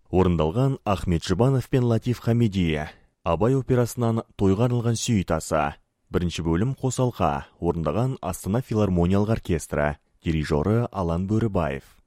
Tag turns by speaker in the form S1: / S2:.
S1: Орындалған Ахмет Жұбанов пен Латиф Хамидия. Абай операсынан тойға арналған сюитасы. Бірінші бөлім қосалқа. Орындаған Астана филармониялық оркестрі. Дирижері Алан Бөрібаев.